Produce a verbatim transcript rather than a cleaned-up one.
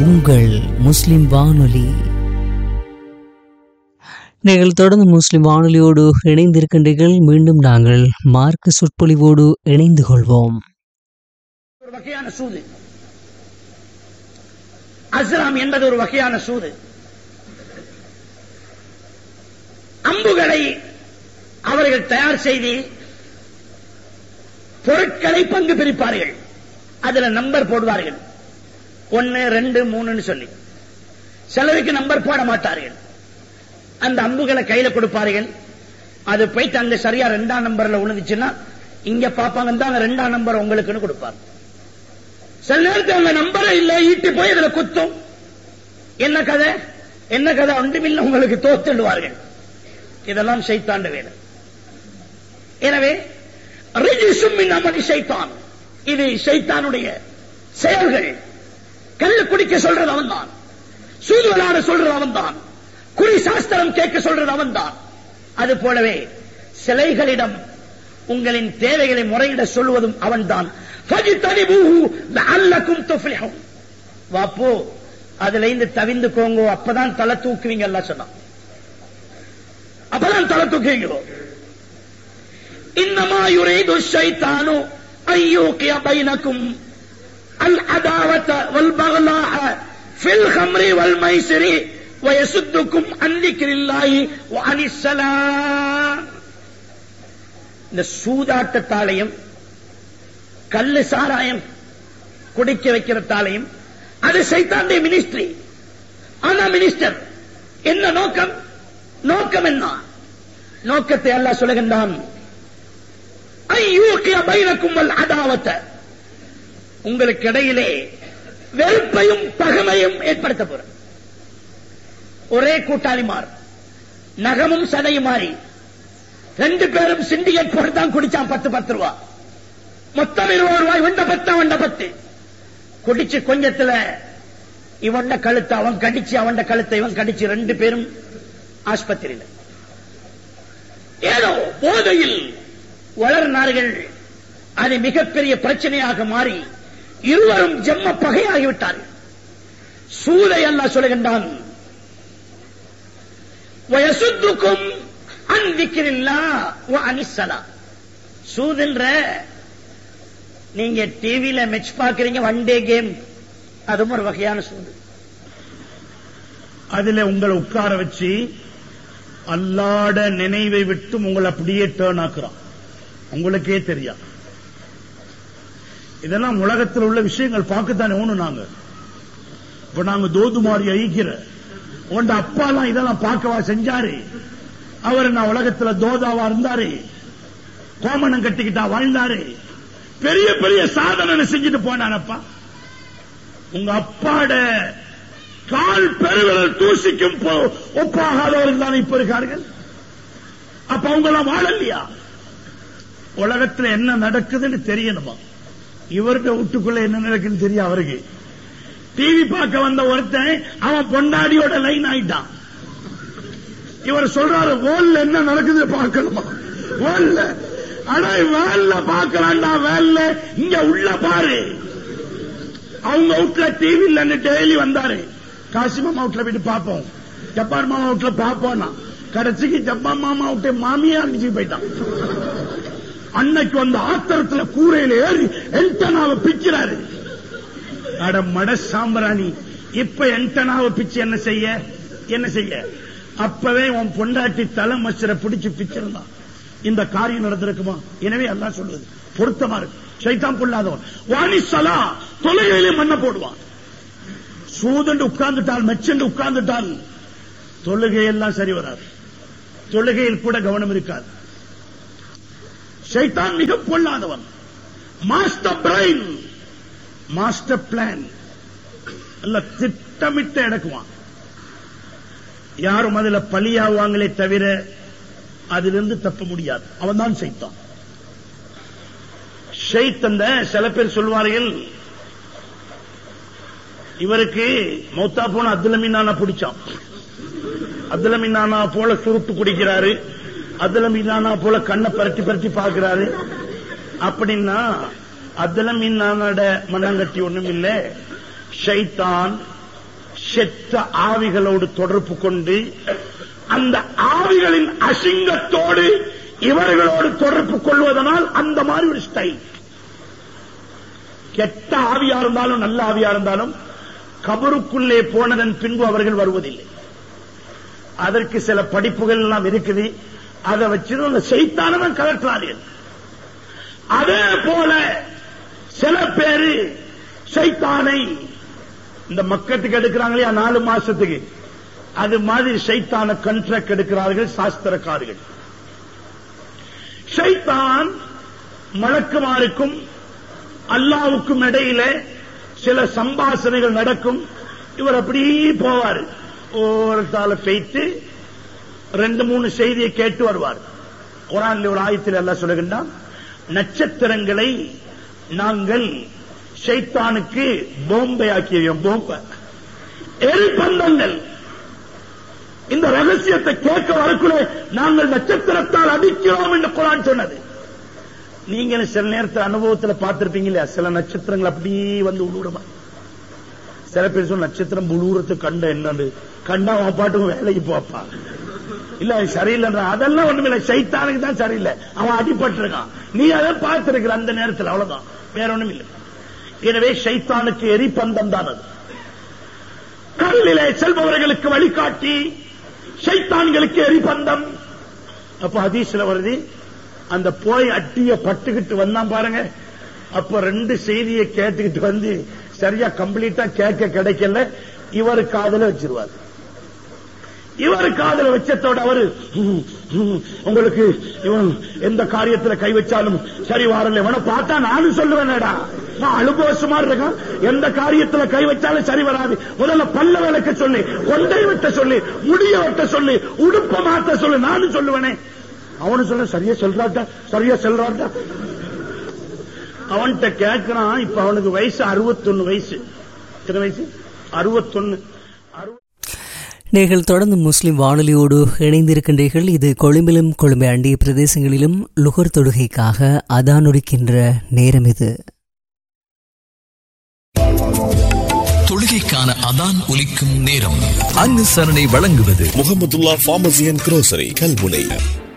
உங்கள் முஸ்லிம் வானொலி. நீங்கள் தொடர்ந்து முஸ்லிம் வானொலியோடு இணைந்திருக்கின்றீர்கள். மீண்டும் நாங்கள் மார்க்க சொற்பொழிவோடு இணைந்து கொள்வோம். ஒரு வகையான சூது, அஸ்லாம் என்பது ஒரு வகையான சூது. அம்புகளை அவர்கள் தயார் செய்து பொருட்களை பங்கு பிரிப்பார்கள். அதுல நம்பர் போடுவார்கள், ஒன்னு ரெண்டு மூணுன்னு சொல்லி. சிலருக்கு நம்பர் போட மாட்டார்கள். அந்த அம்புகளை கையில கொடுப்பார்கள். அது போயிட்டு அங்க சரியா ரெண்டாம் நம்பர்ல விழுந்துச்சுன்னா இங்க பாப்பாங்க தான் ரெண்டாம் நம்பர் உங்களுக்குன்னு கொடுப்பாங்க. சில நேரத்தில் அந்த நம்பரை இல்ல ஈட்டி போய் இதுல குத்தும். என்ன கதை என்ன கதை ஒன்றுமில்லை, உங்களுக்கு தோத்துடுவார்கள். இதெல்லாம் ஷைத்தாண்ட வேலை. எனவே ஷைத்தான், இது ஷைத்தானுடைய செயல்கள். கல்லு குடிக்க சொல்றது அவன் தான், சூது விளையாட சொல்றது அவன் தான், குறி சாஸ்திரம் கேட்க சொல்றது அவன் தான். அது போலவே சிலைகளிடம் உங்களின் தேவைகளை முறையிட சொல்வதும் அவன் தான். வாப்போ அதுல இருந்து தவிந்துக்கோங்க, அப்பதான் தலை தூக்குவீங்க. எல்லாம் சொன்னான், அப்பதான் தலை தூக்குவீங்க. இன்னமா யுரீது ஷைத்தானு அய்யூகிய பைனக்கும் அல் அதாவத வல் பக்லாஹ ஃபில் ஹம்ரி வல் மைசிரி வயசுத்துக்கும் அன் திக்ரில்லாஹி வ அனிஸ் ஸலாம். இந்த சூதாட்டத்தாலையும் கல்லு சாராயம் குடிக்க வைக்கிறதாலையும் அது சைத்தானுடைய மினிஸ்ட்ரி. ஆனா மினிஸ்டர் என்ன நோக்கம்? நோக்கம் என்ன? நோக்கத்தை அல்லாஹ் சொல்லுகின்றான், ஐயூகிய பைனக்கும் வல் அதாவத, உங்களுக்கு இடையிலே வெறுப்பையும் பகைமையும் ஏற்படுத்த போற. ஒரே கூட்டாளிமார், நகமும் சதையும் மாறி ரெண்டு பேரும் சிண்டிகேட் போட்டு தான் குடிச்சான். பத்து பத்து ரூபா மொத்தம் இருபது ரூபாய். வண்ட பத்து அவண்ட பத்து குடிச்சு கொஞ்சத்துல இவண்ட கழுத்தை அவன் கடிச்சு, அவண்ட கழுத்தை இவன் கடிச்சு, ரெண்டு பேரும் ஆஸ்பத்திரியில் ஏதோ போதையில் வளர்னார்கள். அது மிகப்பெரிய பிரச்சனையாக மாறி இருவரும் ஜென்ம பகையாகிவிட்டார்கள். சூதை அல்லாஹ் சொல்லுகின்றான், வயசுத்துக்கும் அன் திக்ரில்லாஹ் வ அனிஸ் ஸலாம். சூதுன்ற நீங்க டிவில மேட்ச் பாக்குறீங்க, ஒன் டே கேம், அதுவும் ஒரு வகையான சூது. அதுல உங்களை உட்கார வச்சு அல்லாஹ்ட நினைவை விட்டு உங்களை அப்படியே டேர்ன் ஆக்குறான், உங்களுக்கே தெரியாது. இதெல்லாம் உலகத்தில் உள்ள விஷயங்கள் பார்க்கத்தானே ஒண்ணு. நாங்க இப்ப நாங்க தோதுமாரி ஐக்கிற உண்ட அப்பாலாம் இதெல்லாம் பார்க்கவா செஞ்சாரு? அவர் நான் உலகத்துல தோதாவா இருந்தாரு, கோமணம் கட்டிக்கிட்டா வாழ்ந்தாரு, பெரிய பெரிய சாதனை செஞ்சுட்டு போனாரப்பா. உங்க அப்பாட கால் பெருவிரல் தூசிக்கும் ஒப்பாகாதவர்கள் தானே இப்ப இருக்கார்கள். அப்ப அவங்க எல்லாம் வாழலையா? உலகத்துல என்ன நடக்குதுன்னு தெரியணுமா? இவருடைய வீட்டுக்குள்ள என்ன நடக்குன்னு தெரியும் அவருக்கு. டிவி பார்க்க வந்த ஒருத்தன் அவன் பொண்டாடியோட லைன் ஆயிட்டான். இவர் சொல்றாரு, வேல்ல என்ன நடக்குது பார்க்கணுமா? வேல்ல ஆனா வேல்ல பார்க்கலாம்டா, வேல்ல இங்க உள்ள பாரு. அவங்க வீட்டுல டிவி இல்லன்னு டெய்லி வந்தாரு. காசிமாமா வீட்டுல போயிட்டு பார்ப்போம், ஜப்பான் மாமா வீட்டுல பார்ப்போம்னா கடைசிக்கு ஜப்பான் மாமா விட்டு மாமியா அடிச்சு போயிட்டான். அன்னைக்கு வந்த ஆத்திரத்துல கூரையில ஏறி என்டனாவை பிக்கிறாரு. அட மட சாம்பராணி, இப்ப என்டனாவை பிச்சு என்ன செய்ய என்ன செய்ய? அப்பவே உன் பொண்டாட்டி தலை மச்சரை பிடிச்சு பிச்சிருந்தான், இந்த காரியம் நடந்திருக்குமா? எனவே அல்லாஹ் சொல்லுது பொருத்தமா இருக்கு. ஷைத்தான் பொல்லாதவன். வானிசலா, தொழுகையிலே மண்ண போடுவான். சூதண்டு உட்கார்ந்துட்டால், மெச்சண்டு உட்கார்ந்துட்டால் தொழுகையெல்லாம் சரி வராது. தொழுகையில் கூட கவனம் இருக்காது. ஷைத்தான் மிக பொல்லாதவன். மாஸ்டர் பிரைன், மாஸ்டர் பிளான் அல்ல, திட்டமிட்டு எடுக்குவான். யாரும் அதுல பலியாவாங்களே தவிர அதிலிருந்து தப்ப முடியாது. அவன் தான் ஷைத்தான். ஷைத்தந்த சில பேர் சொல்வார்கள், இவருக்கு மௌத்தா போன அப்துல் மீனானா பிடிச்சான். அப்துல் மீனானா போல சுருட்டு குடிக்கிறாரு, அப்துல் மீனானா போல கண்ணை பரட்டி பரட்டி பார்க்கிறாரு. அப்படின்னா அப்துல் மீனானோட மண்ணங்கட்டி ஒண்ணும் இல்ல, ஷைத்தான் செத்த ஆவிகளோடு தொடர்பு கொண்டு அந்த ஆவிகளின் அசிங்கத்தோடு இவர்களோடு தொடர்பு கொள்வதனால் அந்த மாதிரி ஒரு ஸ்டைல். கெட்ட ஆவியா இருந்தாலும் நல்ல ஆவியா இருந்தாலும் கபருக்குள்ளே போனதன் பின்பு அவர்கள் வருவதில்லை. அதற்கு சில படிப்புகள் எல்லாம் இருக்குது. அதை வச்சு அந்த சைத்தானவன் கலற்றார்கள். அதே போல சில பேரு சைத்தானை இந்த மக்கத்துக்கு எடுக்கிறாங்களே நாலு மாசத்துக்கு, அது மாதிரி சைத்தான கண்ட்ராக்ட் எடுக்கிறார்கள் சாஸ்திரக்காரர்கள். சைத்தான் மலக்குமாருக்கும் அல்லாவுக்கும் இடையில சில சம்பாஷணைகள் நடக்கும். இவர் அப்படி போவார், ஓரத்தால பெய்த்து ரெண்டு மூணு செய்தியை கேட்டு வருவார். குர்ஆன்ல ஒரு ஆயத்தில் அல்லாஹ் சொல்லுகின்றான், நட்சத்திரங்களை நாங்கள் ஷைத்தானுக்கு போம்பை ஆக்கியோம். போம்ப எரிபந்தங்கள். இந்த ரகசியத்தை கேட்க வரக்குள்ளே நாங்கள் நட்சத்திரத்தால் அடிக்கிறோம் என்று குர்ஆன் சொன்னது. நீங்க சில நேரத்தில் அனுபவத்தில் பார்த்திருப்பீங்க இல்லையா, சில நட்சத்திரங்கள் அப்படியே வந்து உழுவுறமா. சில பேர் சொல்ல நட்சத்திரம் உழுவுறது கண்ட என்னன்னு கண்டா அவன் பாட்டுக்கும் வேலைக்கு போப்பா, இல்ல சரியில்லை. அதெல்லாம் ஒண்ணுமில்ல, சைத்தானுக்கு தான் சரியில்லை, அவன் அடிபட்டு இருக்கான். நீ அதை பார்த்திருக்கிற அந்த நேரத்தில், அவ்வளவுதான், வேற ஒண்ணும் இல்லை. எனவே சைத்தானுக்கு எரிபந்தம் தான் அது. கடலிலே செல்பவர்களுக்கு வழிகாட்டி, சைத்தான்களுக்கு எரிபந்தம். அப்ப ஹதீஸ்ல வருது, அந்த போய் அட்டிய பட்டுக்கிட்டு வந்தான் பாருங்க, அப்ப ரெண்டு செய்தியை கேட்டுக்கிட்டு வந்து சரியா கம்ப்ளீட்டா கேட்க கிடைக்கல, இவர் காதல வச்சிருவார். இவர் காதல வச்சதோட அவரு உங்களுக்கு இவன் எந்த காரியத்துல கை வச்சாலும் சரி வரல, இவனை பார்த்தா நானும் சொல்லுவேன்டா, அனுபவசமா இருக்கான், எந்த காரியத்துல கை வச்சாலும் சரி வராது. முதல்ல பல்ல விளக்க சொல்லி, கொண்டை வெட்ட சொல்லி, முடிய வெட்ட சொல்லி, உடுப்ப மாத்த சொல்லி, நானும் சொல்லுவேனே. அவனு சொல்ல சரியா சொல்றாட்டா, சரியா சொல்றாட்டா. அவன்கிட்ட கேட்கிறான். இப்ப அவனுக்கு வயசு அறுபத்தொன்னு வயசு. எத்தனை வயசு? அறுபத்தொன்னு. நீங்கள் தொடர்ந்து முஸ்லிம் வானொலியோடு இணைந்திருக்கின்றீர்கள். இது கொழும்பிலும் கொழும்பை அண்டிய பிரதேசங்களிலும் லுகர் தொழுகைக்காக அதான் ஒலிக்கின்ற நேரம். இது தொழுகைக்கான அதான் ஒலிக்கும் நேரம். அனுசரணை வழங்குவது Mahmudullah pharmacy and grocery Kalmunai.